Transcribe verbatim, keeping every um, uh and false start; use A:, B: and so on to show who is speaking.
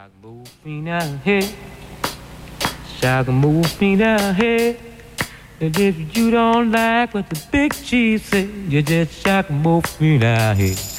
A: Shaka move me now, hey. Shaka move me now, hey. And if you don't like what the big cheese say, you just shaka move me now, hey.